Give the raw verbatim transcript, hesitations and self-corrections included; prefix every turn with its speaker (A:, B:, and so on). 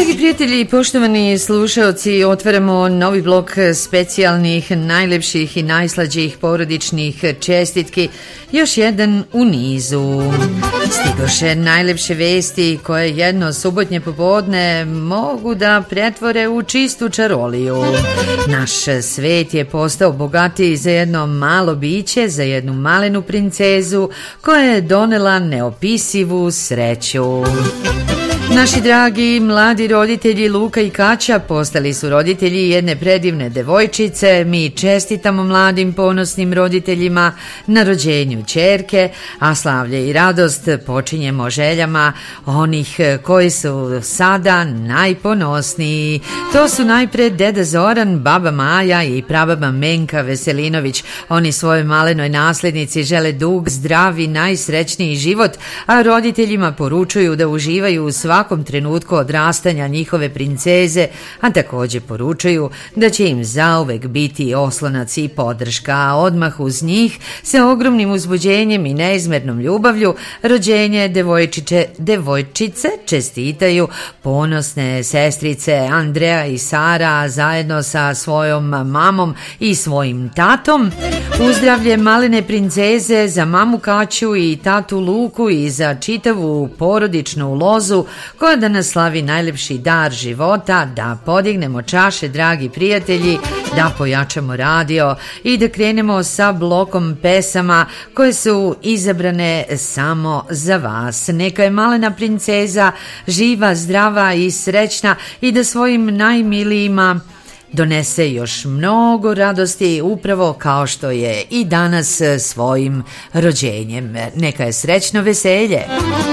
A: Dragi prijatelji i poštovani slušaoci, otvaramo novi blok specijalnih, najlepših i najslađih porodičnih čestitki, još jedan u nizu. Stigoše najlepše vesti koje jedno subotnje popodne mogu da pretvore u čistu čaroliju. Naš svet je postao bogatiji za jedno malo biće, za jednu malenu princezu koja je donela neopisivu sreću. Naši dragi mladi roditelji Luka i Kaća postali su roditelji jedne predivne devojčice. Mi čestitamo mladim ponosnim roditeljima na rođenju ćerke, a slavlje i radost počinjemo željama onih koji su sada najponosniji. To su najpre deda Zoran, baba Maja i prababa Menka Veselinović. Oni svojoj malenoj naslednici žele dug, zdrav i najsrećniji život, a roditeljima poručuju da uživaju u svakom trenutku odrastanja njihove princeze, a također poručuju da će im zauvek biti oslonac i podrška, a odmah uz njih sa ogromnim uzbuđenjem i neizmernom ljubavlju rođenje devojčiće, devojčice čestitaju ponosne sestrice Andreja i Sara zajedno sa svojom mamom i svojim tatom. Uzdravlje malene princeze za mamu Kaću i tatu Luku i za čitavu porodičnu lozu koja danas slavi najlepši dar života, da podignemo čaše, dragi prijatelji, da pojačamo radio i da krenemo sa blokom pesama koje su izabrane samo za vas. Neka je malena princeza živa, zdrava i srećna i da svojim najmilijima donese još mnogo radosti, upravo kao što je i danas svojim rođenjem. Neka je srećno veselje.